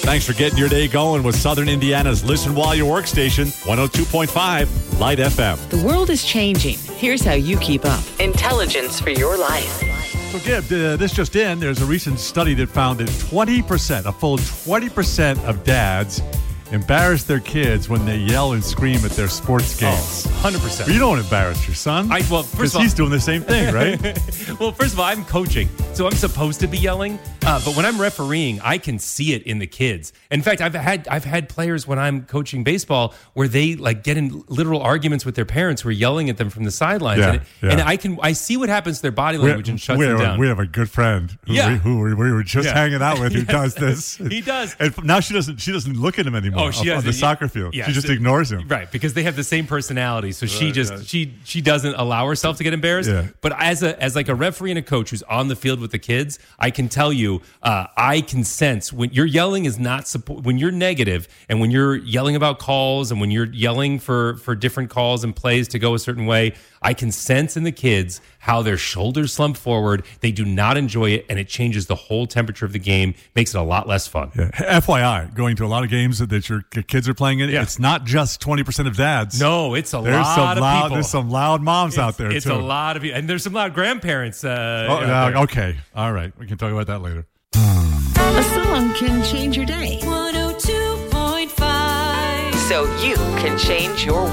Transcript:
Thanks for getting your day going with Southern Indiana's Listen While You Work station, 102.5 Light FM. The world is changing. Here's how you keep up. Intelligence for your life. So, Gib, this just in, there's a recent study that found that 20%, a full 20% of dads embarrass their kids when they yell and scream at their sports games. 100%. But you don't embarrass your son. Because he's doing the same thing, right? Well, first of all, I'm coaching, so I'm supposed to be yelling. But when I'm refereeing, I can see it in the kids. In fact, I've had players when I'm coaching baseball where they get in literal arguments with their parents who are yelling at them from the sidelines. And I see what happens to their body language and shuts them down. We have a good friend who we were just hanging out with who does this. He does. And now she doesn't look at him anymore on the soccer field. Yeah, she just ignores him. Right, because they have the same personality. So she doesn't allow herself to get embarrassed. Yeah. But as a referee and a coach who's on the field with the kids, I can tell you, I can sense when your yelling is not when you're negative and when you're yelling about calls and when you're yelling for different calls and plays to go a certain way, I can sense in the kids how their shoulders slump forward. They do not enjoy it, and it changes the whole temperature of the game, makes it a lot less fun. Yeah. FYI, going to a lot of games that your kids are playing in, it's not just 20% of dads. No, it's a lot of people. There's some loud moms out there, it's too. It's a lot of people. And there's some loud grandparents. Okay. All right. We can talk about that later. A song can change your day. 102.5. So you can change your